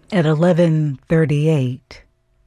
At 11:38,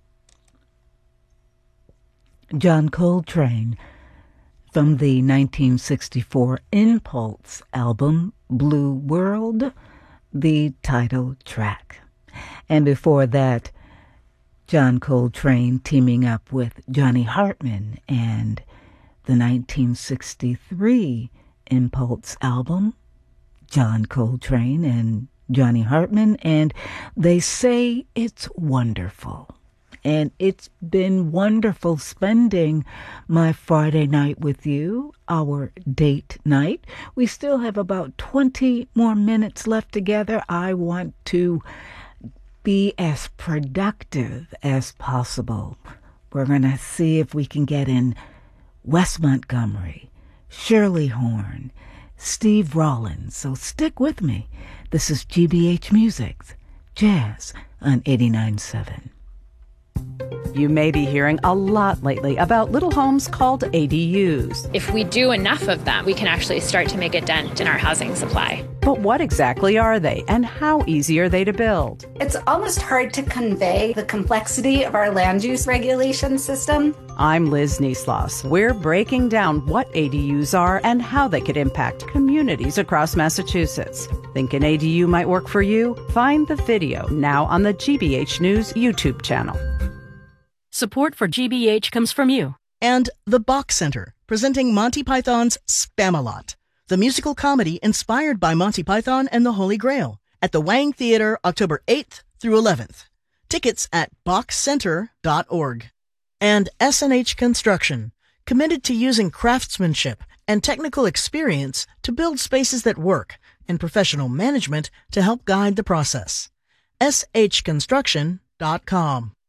John Coltrane from the 1964 Impulse album, Blue World, the title track. And before that, John Coltrane teaming up with Johnny Hartman and the 1963 Impulse album, John Coltrane and Johnny Hartman, and They Say It's Wonderful. And it's been wonderful spending my Friday night with you, our date night. We still have about 20 more minutes left together. I want to be as productive as possible. We're going to see if we can get in Wes Montgomery, Shirley Horn, Steve Rollins. So stick with me. This is GBH Music's Jazz on 89.7. You may be hearing a lot lately about little homes called ADUs. If we do enough of them, we can actually start to make a dent in our housing supply. But what exactly are they, and how easy are they to build? It's almost hard to convey the complexity of our land use regulation system. I'm Liz Niesloss. We're breaking down what ADUs are and how they could impact communities across Massachusetts. Think an ADU might work for you? Find the video now on the GBH News YouTube channel. Support for GBH comes from you. And the Bach Center, presenting Monty Python's Spamalot, the musical comedy inspired by Monty Python and the Holy Grail, at the Wang Theater, October 8th through 11th. Tickets at bachcenter.org. And SNH Construction, committed to using craftsmanship and technical experience to build spaces that work, and professional management to help guide the process. shconstruction.com.